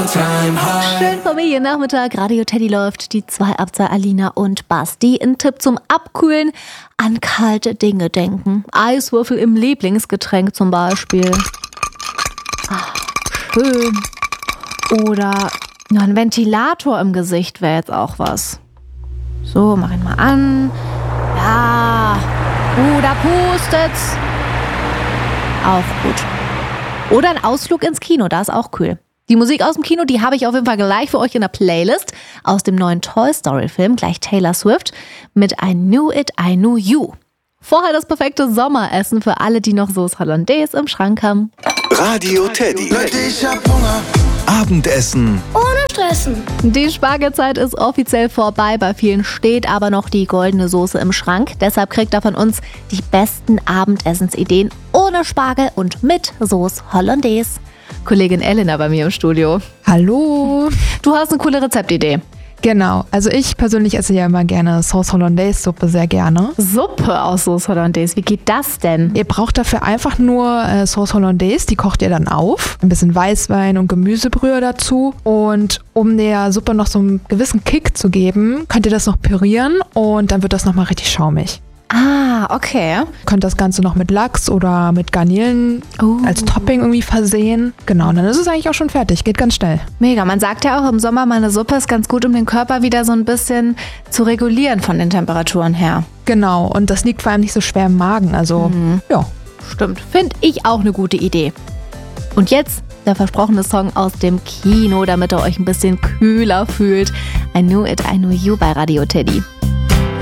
Schön Familiennachmittag, Radio Teddy läuft, die 2 ab 2 Alina und Basti. Ein Tipp zum Abkühlen, an kalte Dinge denken. Eiswürfel im Lieblingsgetränk zum Beispiel. Ach, schön. Oder ein Ventilator im Gesicht wäre jetzt auch was. So, mach ihn mal an. Ja, da pustet's. Auch gut. Oder ein Ausflug ins Kino, da ist auch kühl. Die Musik aus dem Kino, die habe ich auf jeden Fall gleich für euch in der Playlist aus dem neuen Toy Story Film, gleich Taylor Swift mit I Knew It, I Knew You. Vorher das perfekte Sommeressen für alle, die noch Sauce Hollandaise im Schrank haben. Radio Teddy. Ich hab Hunger. Abendessen. Ohne Stressen. Die Spargelzeit ist offiziell vorbei. Bei vielen steht aber noch die goldene Soße im Schrank. Deshalb kriegt ihr von uns die besten Abendessensideen ohne Spargel und mit Sauce Hollandaise. Kollegin Elena bei mir im Studio. Hallo. Du hast eine coole Rezeptidee. Genau, also ich persönlich esse ja immer gerne Sauce Hollandaise Suppe, sehr gerne. Suppe aus Sauce Hollandaise, wie geht das denn? Ihr braucht dafür einfach nur Sauce Hollandaise, die kocht ihr dann auf. Ein bisschen Weißwein und Gemüsebrühe dazu. Und um der Suppe noch so einen gewissen Kick zu geben, könnt ihr das noch pürieren und dann wird das nochmal richtig schaumig. Ah, okay. Könnt das Ganze noch mit Lachs oder mit Garnelen als Topping irgendwie versehen. Genau, und dann ist es eigentlich auch schon fertig. Geht ganz schnell. Mega, man sagt ja auch im Sommer, mal eine Suppe ist ganz gut, um den Körper wieder so ein bisschen zu regulieren von den Temperaturen her. Genau, und das liegt vor allem nicht so schwer im Magen. Also, ja. Stimmt, finde ich auch eine gute Idee. Und jetzt der versprochene Song aus dem Kino, damit ihr euch ein bisschen kühler fühlt. I Knew It, I Knew You bei Radio Teddy.